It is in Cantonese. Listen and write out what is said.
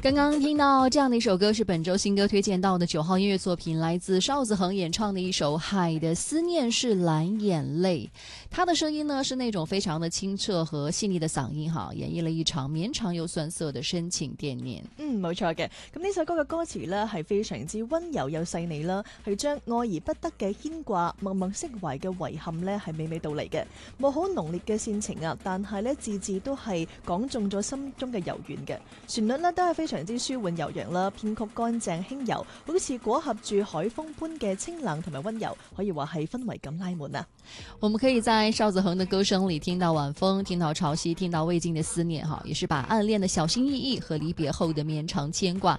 刚刚听到这样的一首歌，是本周新歌推荐到的9号音乐作品，来自邵子恒演唱的一首《海的思念是蓝眼淚》。他的聲音呢是那種非常的清澈和細膩的嗓音哈，演繹了一場綿長又酸澀的深情惦念。 冇錯嘅。咁呢首歌嘅歌詞呢係非常之溫柔又細膩啦，係將愛而不得嘅牽掛、默默釋懷嘅遺憾呢係娓娓道嚟嘅，冇好濃烈嘅煽情啊，但係呢字字都係講中咗心中嘅柔軟嘅，旋律呢都係非常之舒緩悠揚啦，編曲乾淨輕柔，好似裹挾住海風般嘅清冷同埋溫柔，可以話係氛圍感拉滿啊！ 我們可以在邵子恒的歌聲裡聽到晚風，聽到潮汐，聽到未盡的思念哈，也是把暗戀的小心翼翼和離別後的綿長牽掛